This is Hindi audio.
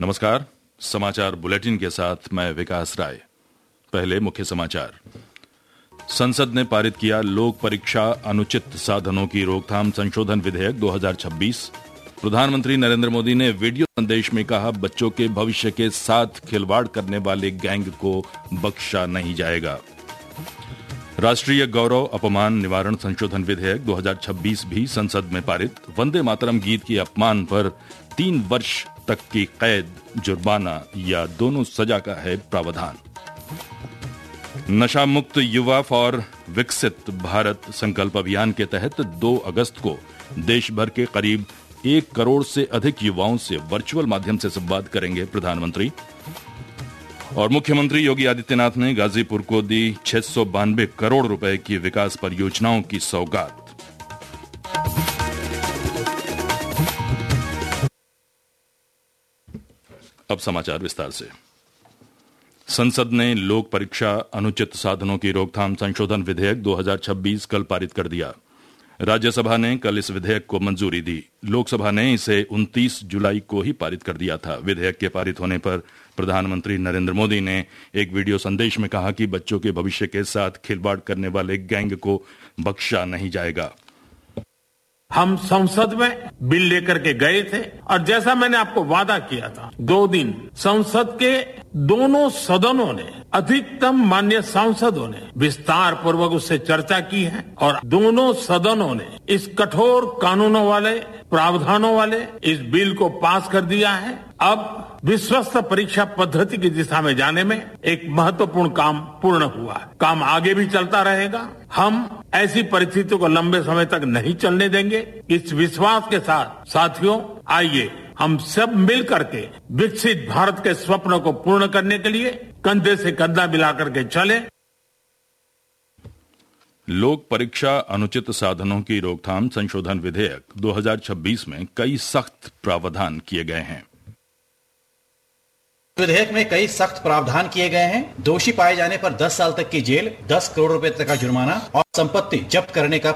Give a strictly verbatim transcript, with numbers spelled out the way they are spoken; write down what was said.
नमस्कार, समाचार बुलेटिन के साथ मैं विकास राय। पहले मुख्य समाचार। संसद ने पारित किया लोक परीक्षा अनुचित साधनों की रोकथाम संशोधन विधेयक दो हज़ार छब्बीस। प्रधानमंत्री नरेंद्र मोदी ने वीडियो संदेश में कहा, बच्चों के भविष्य के साथ खिलवाड़ करने वाले गैंग को बख्शा नहीं जाएगा। राष्ट्रीय गौरव अपमान निवारण संशोधन विधेयक दो हज़ार छब्बीस भी संसद में पारित। वंदे मातरम गीत के अपमान पर तीन वर्ष तक की कैद, जुर्माना या दोनों सजा का है प्रावधान। नशा मुक्त युवा फॉर विकसित भारत संकल्प अभियान के तहत दो अगस्त को देश भर के करीब एक करोड़ से अधिक युवाओं से वर्चुअल माध्यम से संवाद करेंगे प्रधानमंत्री। और मुख्यमंत्री योगी आदित्यनाथ ने गाजीपुर को दी छह सौ बानवे करोड़ रुपए की विकास परियोजनाओं की सौगात। अब समाचार विस्तार से। संसद ने लोक परीक्षा अनुचित साधनों की रोकथाम संशोधन विधेयक दो हज़ार छब्बीस कल पारित कर दिया। राज्यसभा ने कल इस विधेयक को मंजूरी दी। लोकसभा ने इसे उनतीस जुलाई को ही पारित कर दिया था। विधेयक के पारित होने पर प्रधानमंत्री नरेंद्र मोदी ने एक वीडियो संदेश में कहा कि बच्चों के भविष्य के साथ खिलवाड़ करने वाले गैंग को बख्शा नहीं जाएगा। हम संसद में बिल लेकर के गए थे और जैसा मैंने आपको वादा किया था, दो दिन संसद के दोनों सदनों ने, अधिकतम माननीय सांसदों ने विस्तार पूर्वक उससे चर्चा की है और दोनों सदनों ने इस कठोर कानूनों वाले, प्रावधानों वाले इस बिल को पास कर दिया है। अब विश्वस्त परीक्षा पद्धति की दिशा में जाने में एक महत्वपूर्ण काम पूर्ण हुआ है। काम आगे भी चलता रहेगा। हम ऐसी परिस्थितियों को लंबे समय तक नहीं चलने देंगे। इस विश्वास के साथ साथियों, आइए हम सब मिल करके विकसित भारत के स्वप्न को पूर्ण करने के लिए कंधे से कंधा मिलाकर के चले। लोक परीक्षा अनुचित साधनों की रोकथाम संशोधन विधेयक दो हज़ार छब्बीस में कई सख्त प्रावधान किए गए हैं। विधेयक में कई सख्त प्रावधान किए गए हैं। दोषी पाए जाने पर दस साल तक की जेल, दस करोड़ रुपए तक का जुर्माना और संपत्ति जब्त करने का